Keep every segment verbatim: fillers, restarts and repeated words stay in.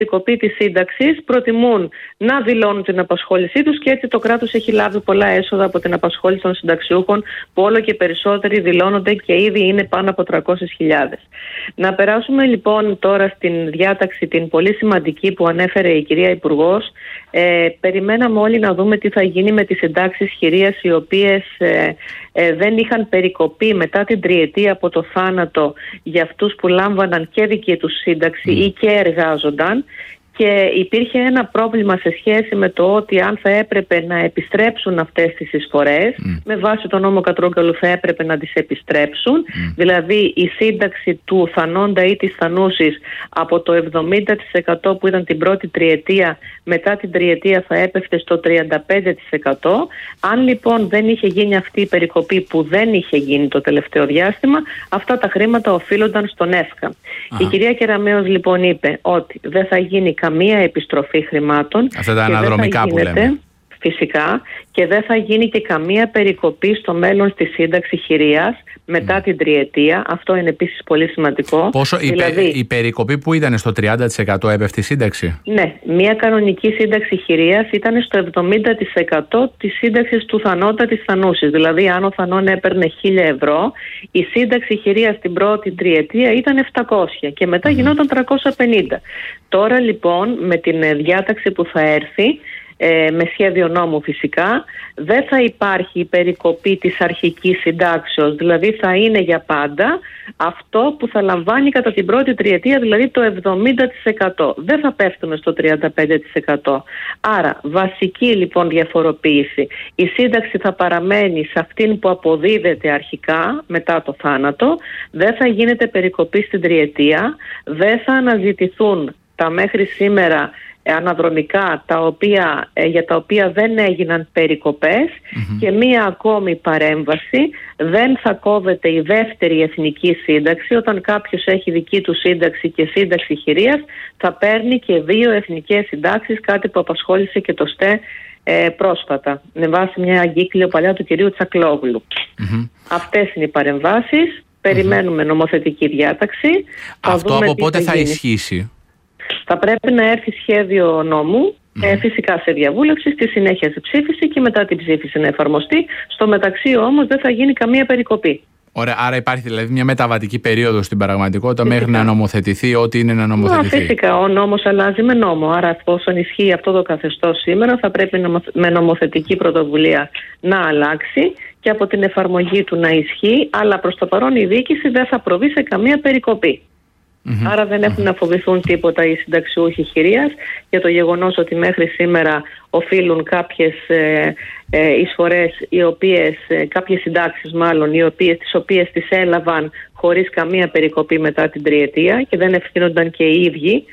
περικοπή της σύνταξης, προτιμούν να δηλώνουν την απασχόλησή τους και έτσι το κράτος έχει λάβει πολλά έσοδα από την απασχόληση των συνταξιούχων που όλο και περισσότεροι δηλώνονται και ήδη είναι πάνω από τριακόσιες χιλιάδες. Να περάσουμε λοιπόν τώρα στην διάταξη την πολύ σημαντική που ανέφερε η κυρία Υπουργός. Ε, περιμέναμε όλοι να δούμε τι θα γίνει με τις συντάξεις χειρίας οι οποίες ε, ε, δεν είχαν περικοπεί μετά την τριετία από το θάνατο για αυτούς που λάμβαναν και δική τους σύνταξη ή και εργάζονταν. Και υπήρχε ένα πρόβλημα σε σχέση με το ότι αν θα έπρεπε να επιστρέψουν αυτές τις εισφορές, mm. με βάση τον νόμο Κατρούγκαλου θα έπρεπε να τις επιστρέψουν, mm. δηλαδή η σύνταξη του θανόντα ή της θανούσης από το εβδομήντα τοις εκατό που ήταν την πρώτη τριετία, μετά την τριετία θα έπεφτε στο τριάντα πέντε τοις εκατό. Αν λοιπόν δεν είχε γίνει αυτή η περικοπή που δεν είχε γίνει το τελευταίο διάστημα, αυτά τα χρήματα οφείλονταν στον ΕΦΚΑ. Uh-huh. Η κυρία Κεραμέως λοιπόν είπε ότι δεν θα γίνει καμία επιστροφή χρημάτων. Αυτά τα αναδρομικά που λέμε. Φυσικά, και δεν θα γίνει και καμία περικοπή στο μέλλον στη σύνταξη χειρίας μετά mm. την τριετία. Αυτό είναι επίσης πολύ σημαντικό. Πόσο δηλαδή, η, η περικοπή που ήταν στο τριάντα τοις εκατό έπεφτε η σύνταξη? Ναι, μια κανονική σύνταξη χειρίας ήταν στο εβδομήντα τοις εκατό της σύνταξης του θανότα της θανούσης. Δηλαδή, αν ο θανόν έπαιρνε χίλια ευρώ, η σύνταξη χειρίας στην πρώτη τριετία ήταν επτακόσια και μετά mm. γινόταν τριακόσια πενήντα. Τώρα λοιπόν, με την διάταξη που θα έρθει, με σχέδιο νόμου φυσικά, δεν θα υπάρχει η περικοπή της αρχικής συντάξεως, δηλαδή θα είναι για πάντα αυτό που θα λαμβάνει κατά την πρώτη τριετία, δηλαδή το εβδομήντα τοις εκατό. Δεν θα πέφτουμε στο τριάντα πέντε τοις εκατό. Άρα, βασική λοιπόν διαφοροποίηση. Η σύνταξη θα παραμένει σε αυτήν που αποδίδεται αρχικά μετά το θάνατο, δεν θα γίνεται περικοπή στην τριετία, δεν θα αναζητηθούν τα μέχρι σήμερα αναδρομικά τα οποία, για τα οποία δεν έγιναν περικοπές mm-hmm. και μία ακόμη παρέμβαση, δεν θα κόβεται η δεύτερη εθνική σύνταξη. Όταν κάποιος έχει δική του σύνταξη και σύνταξη χειρίας θα παίρνει και δύο εθνικές συντάξεις, κάτι που απασχόλησε και το ΣΤΕ ε, πρόσφατα με βάση μια εγκύκλιο παλιά του κυρίου Τσακλόγλου. Mm-hmm. Αυτές είναι οι παρεμβάσεις. Περιμένουμε mm-hmm. νομοθετική διάταξη. Αυτό από πότε θα, θα ισχύσει? Θα πρέπει να έρθει σχέδιο νόμου, mm. ε, φυσικά σε διαβούλευση, στη συνέχεια σε ψήφιση και μετά την ψήφιση να εφαρμοστεί. Στο μεταξύ όμως δεν θα γίνει καμία περικοπή. Ωραία, άρα υπάρχει δηλαδή μια μεταβατική περίοδο στην πραγματικότητα φυσικά. Μέχρι να νομοθετηθεί ό,τι είναι να νομοθετηθεί. Μα, φυσικά, ο νόμος αλλάζει με νόμο. Άρα, εφόσον ισχύει αυτό το καθεστώς σήμερα, θα πρέπει με νομοθετική πρωτοβουλία να αλλάξει και από την εφαρμογή του να ισχύει. Αλλά προς το παρόν η διοίκηση δεν θα προβεί σε καμία περικοπή. Mm-hmm. Άρα δεν έχουν mm-hmm. να φοβηθούν τίποτα οι συνταξιούχοι χειρίας για το γεγονός ότι μέχρι σήμερα οφείλουν κάποιες ε, ε, εισφορές, οι οποίες, ε, κάποιες συντάξεις μάλλον, οι οποίες, τις οποίες τις έλαβαν χωρίς καμία περικοπή μετά την τριετία και δεν ευθύνονταν και οι ίδιοι.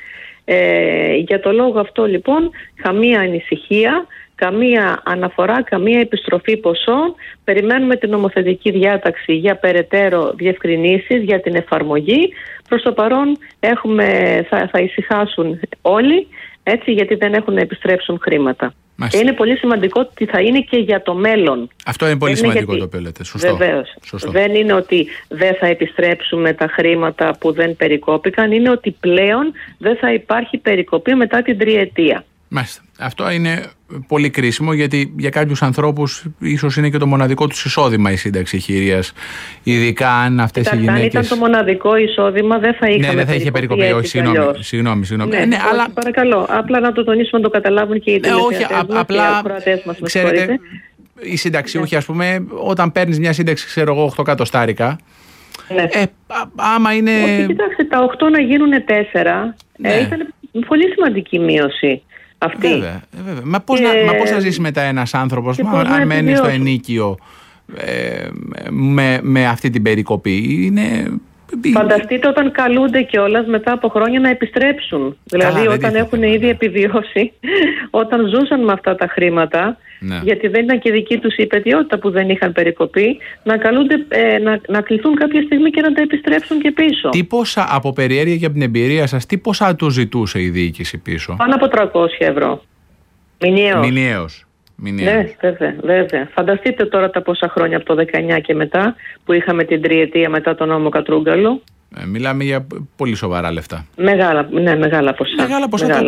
Ε, για το λόγο αυτό λοιπόν καμία ανησυχία, καμία αναφορά, καμία επιστροφή ποσών. Περιμένουμε την νομοθετική διάταξη για περαιτέρω διευκρινήσεις για την εφαρμογή. Προς το παρόν έχουμε, θα, θα ησυχάσουν όλοι, έτσι, γιατί δεν έχουν να επιστρέψουν χρήματα. Μάλιστα. Και είναι πολύ σημαντικό ότι θα είναι και για το μέλλον. Αυτό είναι πολύ είναι σημαντικό γιατί, το οποίο λέτε. Σωστό. Βεβαίως. Σωστό. Δεν είναι ότι δεν θα επιστρέψουμε τα χρήματα που δεν περικόπηκαν, είναι ότι πλέον δεν θα υπάρχει περικοπή μετά την τριετία. Μάλιστα. Αυτό είναι πολύ κρίσιμο, γιατί για κάποιους ανθρώπους ίσως είναι και το μοναδικό τους εισόδημα η σύνταξη χειρίας. Ειδικά αν αυτές οι γυναίκες. Αν ήταν το μοναδικό εισόδημα, δεν θα είχαμε. Ναι, δεν θα είχε περικοπεί. Όχι, συγγνώμη. συγγνώμη, συγγνώμη. Ναι, ναι, όχι, αλλά... παρακαλώ. Απλά να το τονίσουμε, να το καταλάβουν και οι τηλεθεατές ναι, μας απλά, και οι ακροατές μας. Ξέρετε, οι συνταξιούχοι, ας πούμε, όταν παίρνεις μια σύνταξη, ξέρω εγώ, οκτώ κατοστάρικα. Ναι. Ε, άμα είναι. Όχι, κοιτάξτε, τα οκτώ να γίνουν τέσσερα. Ναι. Ε, ήταν πολύ σημαντική μείωση. Αυτή. Βέβαια, βέβαια. Μα πώς, και... να, μα πώς να ζήσει μετά ένας άνθρωπος, μα, αν μένει στο ενίκιο ε, με, με αυτή την περικοπή? Είναι... Φανταστείτε όταν καλούνται κιόλας μετά από χρόνια να επιστρέψουν. Δηλαδή καλά, όταν έχουν ήδη επιβιώσει, όταν ζούσαν με αυτά τα χρήματα, ναι. γιατί δεν ήταν και δική τους η υπετιότητα που δεν είχαν περικοπή, να καλούνται ε, να, να κληθούν κάποια στιγμή και να τα επιστρέψουν και πίσω. Τι πόσα, από περιέργεια και από την εμπειρία σας, τι πόσα του ζητούσε η διοίκηση πίσω? Πάνω από τριακόσια ευρώ. Μηνιαίως. Μηνιαίως. Ναι, βέβαια, βέβαια. Φανταστείτε τώρα τα πόσα χρόνια από το δεκαεννιά και μετά που είχαμε την τριετία μετά τον νόμο Κατρούγκαλου. Ε, μιλάμε για πολύ σοβαρά λεφτά. Μεγάλα, ναι, μεγάλα ποσά. Μεγάλα ποσά. Μεγάλα.